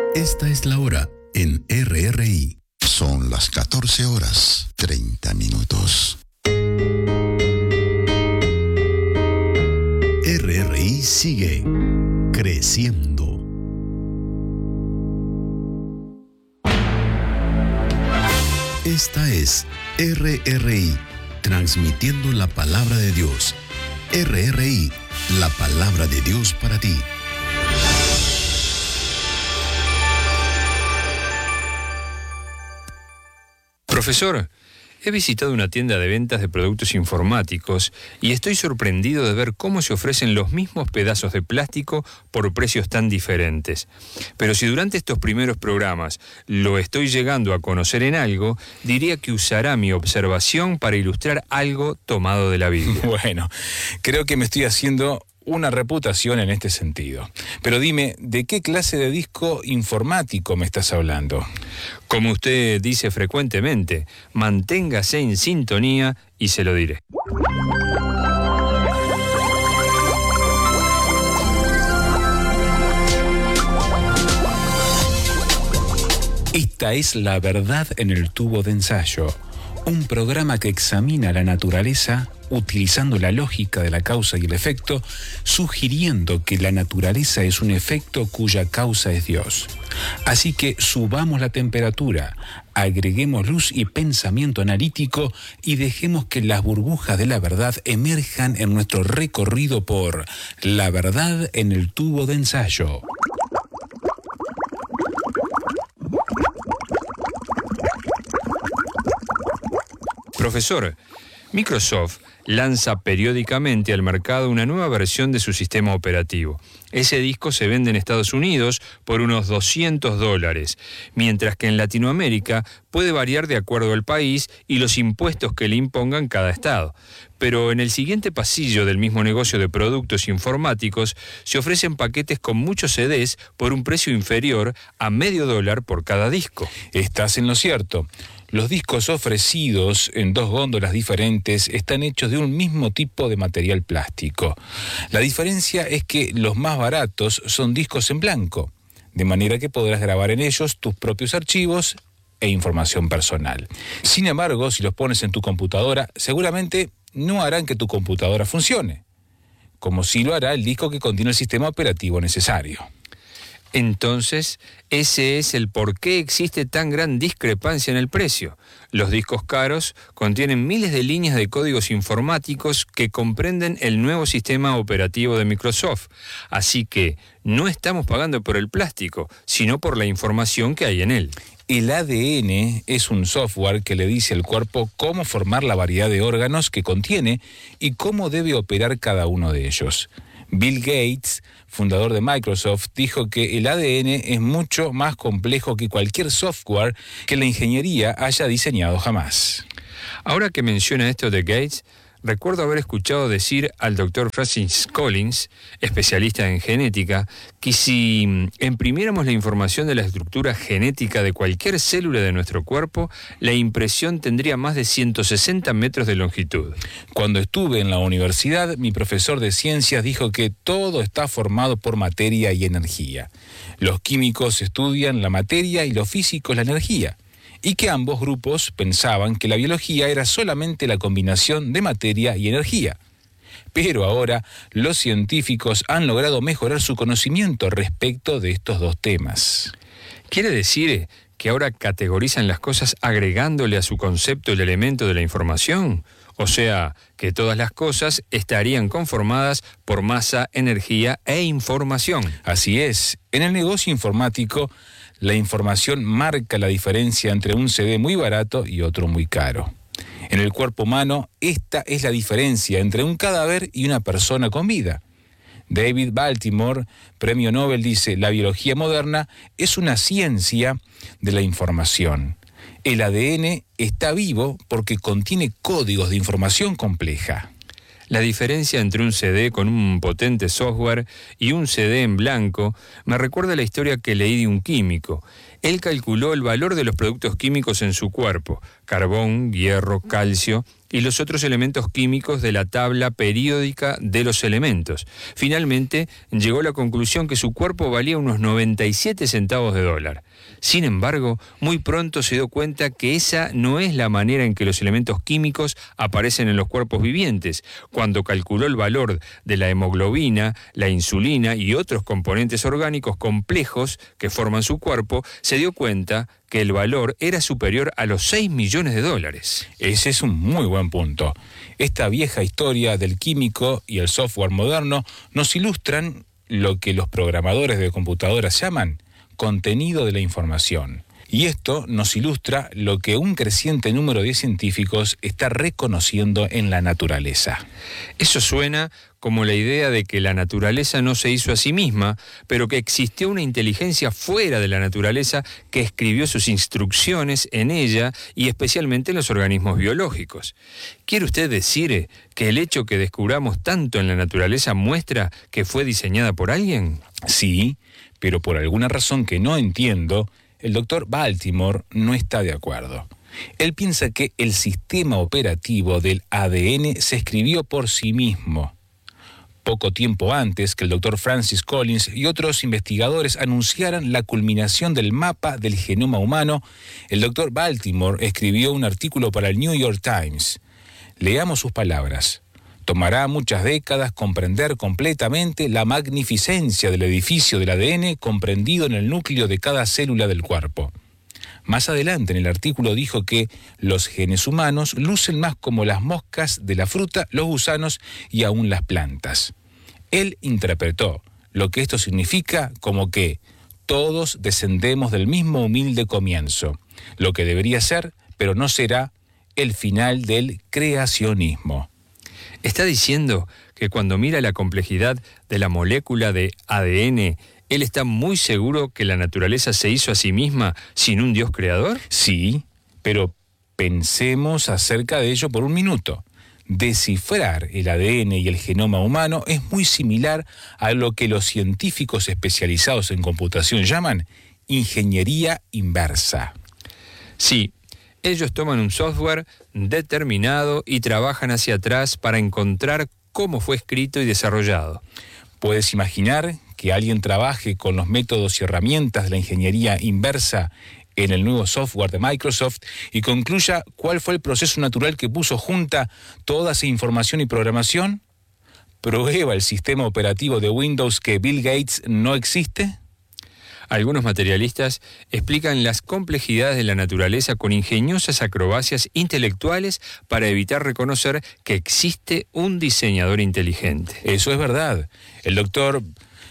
Esta es la hora en RRI. Son las 14 horas, 30 minutos. RRI sigue creciendo. Esta es RRI, transmitiendo la palabra de Dios. RRI, la palabra de Dios para ti. Profesor, he visitado una tienda de ventas de productos informáticos y estoy sorprendido de ver cómo se ofrecen los mismos pedazos de plástico por precios tan diferentes. Pero si durante estos primeros programas lo estoy llegando a conocer en algo, diría que usará mi observación para ilustrar algo tomado de la Biblia. Bueno, creo que me estoy haciendo una reputación en este sentido. Pero dime, ¿de qué clase de disco informático me estás hablando? Como usted dice frecuentemente, manténgase en sintonía y se lo diré. Esta es La Verdad en el Tubo de Ensayo, un programa que examina la naturaleza utilizando la lógica de la causa y el efecto, sugiriendo que la naturaleza es un efecto cuya causa es Dios. Así que subamos la temperatura, agreguemos luz y pensamiento analítico y dejemos que las burbujas de la verdad emerjan en nuestro recorrido por La Verdad en el Tubo de Ensayo. Profesor, Microsoft lanza periódicamente al mercado una nueva versión de su sistema operativo. Ese disco se vende en Estados Unidos por unos $200, mientras que en Latinoamérica puede variar de acuerdo al país y los impuestos que le impongan cada estado. Pero en el siguiente pasillo del mismo negocio de productos informáticos se ofrecen paquetes con muchos CDs por un precio inferior a $0.50 por cada disco. Estás en lo cierto. Los discos ofrecidos en dos góndolas diferentes están hechos de un mismo tipo de material plástico. La diferencia es que los más baratos son discos en blanco, de manera que podrás grabar en ellos tus propios archivos e información personal. Sin embargo, si los pones en tu computadora, seguramente no harán que tu computadora funcione, como sí lo hará el disco que contiene el sistema operativo necesario. Entonces, ese es el por qué existe tan gran discrepancia en el precio. Los discos caros contienen miles de líneas de códigos informáticos que comprenden el nuevo sistema operativo de Microsoft. Así que no estamos pagando por el plástico, sino por la información que hay en él. El ADN es un software que le dice al cuerpo cómo formar la variedad de órganos que contiene y cómo debe operar cada uno de ellos. Bill Gates, fundador de Microsoft, dijo que el ADN es mucho más complejo que cualquier software que la ingeniería haya diseñado jamás. Ahora que menciona esto de Gates, recuerdo haber escuchado decir al Dr. Francis Collins, especialista en genética, que si imprimiéramos la información de la estructura genética de cualquier célula de nuestro cuerpo, la impresión tendría más de 160 metros de longitud. Cuando estuve en la universidad, mi profesor de ciencias dijo que todo está formado por materia y energía. Los químicos estudian la materia y los físicos la energía. Y que ambos grupos pensaban que la biología era solamente la combinación de materia y energía. Pero ahora los científicos han logrado mejorar su conocimiento respecto de estos dos temas. ¿Quiere decir que ahora categorizan las cosas agregándole a su concepto el elemento de la información? O sea, que todas las cosas estarían conformadas por masa, energía e información. Así es. En el negocio informático, la información marca la diferencia entre un CD muy barato y otro muy caro. En el cuerpo humano, esta es la diferencia entre un cadáver y una persona con vida. David Baltimore, premio Nobel, dice: la biología moderna es una ciencia de la información. El ADN está vivo porque contiene códigos de información compleja. La diferencia entre un CD con un potente software y un CD en blanco me recuerda la historia que leí de un químico. Él calculó el valor de los productos químicos en su cuerpo, carbón, hierro, calcio, y los otros elementos químicos de la tabla periódica de los elementos. Finalmente, llegó a la conclusión que su cuerpo valía unos 97 centavos de dólar. Sin embargo, muy pronto se dio cuenta que esa no es la manera en que los elementos químicos aparecen en los cuerpos vivientes. Cuando calculó el valor de la hemoglobina, la insulina y otros componentes orgánicos complejos que forman su cuerpo, se dio cuenta que el valor era superior a los 6 millones de dólares. Ese es un muy buen punto. Esta vieja historia del químico y el software moderno nos ilustran lo que los programadores de computadoras llaman contenido de la información. Y esto nos ilustra lo que un creciente número de científicos está reconociendo en la naturaleza. Eso suena como la idea de que la naturaleza no se hizo a sí misma, pero que existió una inteligencia fuera de la naturaleza que escribió sus instrucciones en ella y especialmente en los organismos biológicos. ¿Quiere usted decir que el hecho que descubramos tanto en la naturaleza muestra que fue diseñada por alguien? Sí, pero por alguna razón que no entiendo, el doctor Baltimore no está de acuerdo. Él piensa que el sistema operativo del ADN se escribió por sí mismo. Poco tiempo antes que el doctor Francis Collins y otros investigadores anunciaran la culminación del mapa del genoma humano, el doctor Baltimore escribió un artículo para el New York Times. Leamos sus palabras. Tomará muchas décadas comprender completamente la magnificencia del edificio del ADN comprendido en el núcleo de cada célula del cuerpo. Más adelante en el artículo dijo que los genes humanos lucen más como las moscas de la fruta, los gusanos y aún las plantas. Él interpretó lo que esto significa como que todos descendemos del mismo humilde comienzo, lo que debería ser, pero no será, el final del creacionismo. ¿Está diciendo que cuando mira la complejidad de la molécula de ADN, él está muy seguro que la naturaleza se hizo a sí misma sin un Dios creador? Sí, pero pensemos acerca de ello por un minuto. Descifrar el ADN y el genoma humano es muy similar a lo que los científicos especializados en computación llaman ingeniería inversa. Sí. Ellos toman un software determinado y trabajan hacia atrás para encontrar cómo fue escrito y desarrollado. ¿Puedes imaginar que alguien trabaje con los métodos y herramientas de la ingeniería inversa en el nuevo software de Microsoft y concluya cuál fue el proceso natural que puso junta toda esa información y programación? ¿Prueba el sistema operativo de Windows que Bill Gates no existe? Algunos materialistas explican las complejidades de la naturaleza con ingeniosas acrobacias intelectuales para evitar reconocer que existe un diseñador inteligente. Eso es verdad. El doctor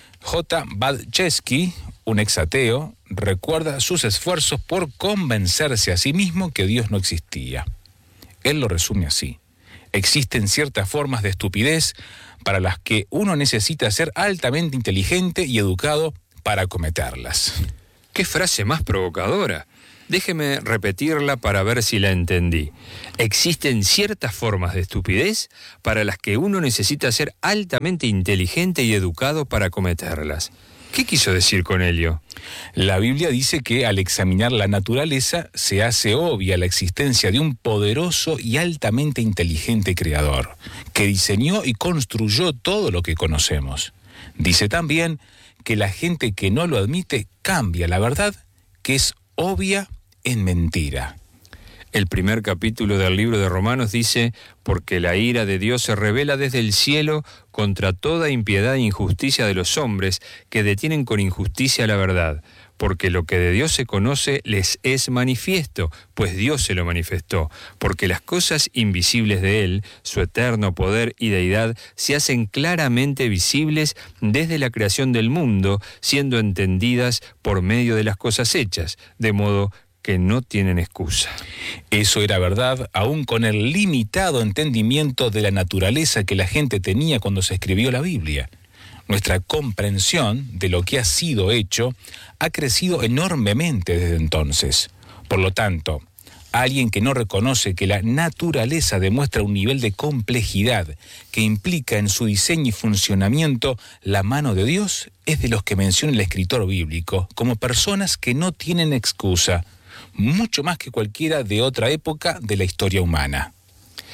J. Badchesky, un exateo, recuerda sus esfuerzos por convencerse a sí mismo que Dios no existía. Él lo resume así. Existen ciertas formas de estupidez para las que uno necesita ser altamente inteligente y educado para cometerlas. ¡Qué frase más provocadora! Déjeme repetirla para ver si la entendí. Existen ciertas formas de estupidez para las que uno necesita ser altamente inteligente y educado para cometerlas. ¿Qué quiso decir con ello? La Biblia dice que al examinar la naturaleza se hace obvia la existencia de un poderoso y altamente inteligente creador, que diseñó y construyó todo lo que conocemos. Dice también que la gente que no lo admite cambia la verdad, que es obvia, en mentira. El primer capítulo del libro de Romanos dice: porque la ira de Dios se revela desde el cielo contra toda impiedad e injusticia de los hombres que detienen con injusticia la verdad. Porque lo que de Dios se conoce les es manifiesto, pues Dios se lo manifestó. Porque las cosas invisibles de Él, su eterno poder y deidad, se hacen claramente visibles desde la creación del mundo, siendo entendidas por medio de las cosas hechas, de modo que no tienen excusa. Eso era verdad, aún con el limitado entendimiento de la naturaleza que la gente tenía cuando se escribió la Biblia. Nuestra comprensión de lo que ha sido hecho ha crecido enormemente desde entonces. Por lo tanto, alguien que no reconoce que la naturaleza demuestra un nivel de complejidad que implica en su diseño y funcionamiento la mano de Dios es de los que menciona el escritor bíblico como personas que no tienen excusa, mucho más que cualquiera de otra época de la historia humana.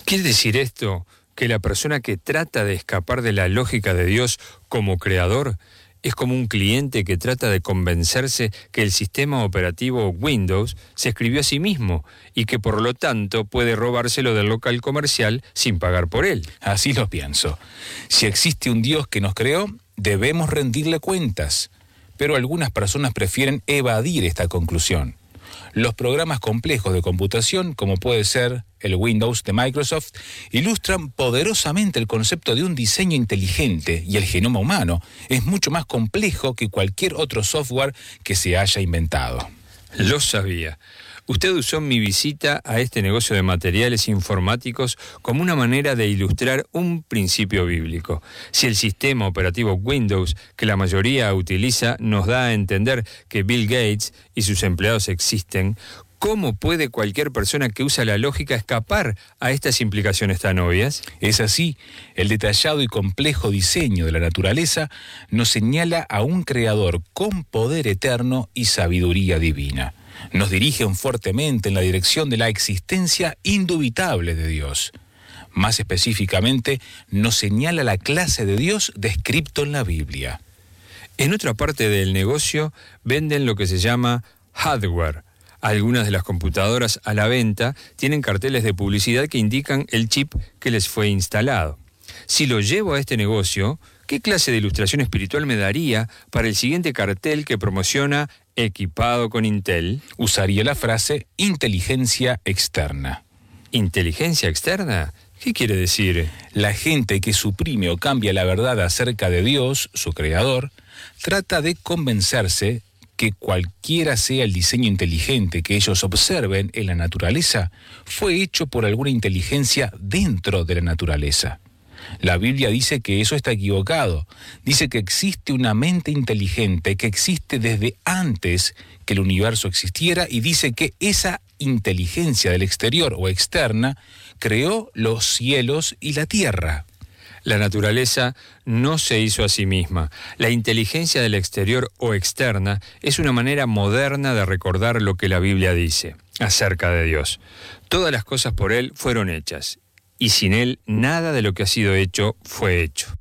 ¿Quiere decir esto que la persona que trata de escapar de la lógica de Dios como creador es como un cliente que trata de convencerse que el sistema operativo Windows se escribió a sí mismo y que por lo tanto puede robárselo del local comercial sin pagar por él? Así lo pienso. Si existe un Dios que nos creó, debemos rendirle cuentas. Pero algunas personas prefieren evadir esta conclusión. Los programas complejos de computación, como puede ser el Windows de Microsoft, ilustran poderosamente el concepto de un diseño inteligente, y el genoma humano es mucho más complejo que cualquier otro software que se haya inventado. Lo sabía. Usted usó mi visita a este negocio de materiales informáticos como una manera de ilustrar un principio bíblico. Si el sistema operativo Windows, que la mayoría utiliza, nos da a entender que Bill Gates y sus empleados existen, ¿cómo puede cualquier persona que usa la lógica escapar a estas implicaciones tan obvias? Es así, el detallado y complejo diseño de la naturaleza nos señala a un creador con poder eterno y sabiduría divina. Nos dirigen fuertemente en la dirección de la existencia indubitable de Dios. Más específicamente, nos señala la clase de Dios descrito en la Biblia. En otra parte del negocio venden lo que se llama hardware. Algunas de las computadoras a la venta tienen carteles de publicidad que indican el chip que les fue instalado. Si lo llevo a este negocio, ¿qué clase de ilustración espiritual me daría para el siguiente cartel que promociona equipado con Intel? Usaría la frase inteligencia externa. ¿Inteligencia externa? ¿Qué quiere decir? La gente que suprime o cambia la verdad acerca de Dios, su creador, trata de convencerse que cualquiera sea el diseño inteligente que ellos observen en la naturaleza, fue hecho por alguna inteligencia dentro de la naturaleza. La Biblia dice que eso está equivocado. Dice que existe una mente inteligente que existe desde antes que el universo existiera, y dice que esa inteligencia del exterior o externa creó los cielos y la tierra. La naturaleza no se hizo a sí misma. La inteligencia del exterior o externa es una manera moderna de recordar lo que la Biblia dice acerca de Dios. Todas las cosas por Él fueron hechas, y sin Él nada de lo que ha sido hecho fue hecho.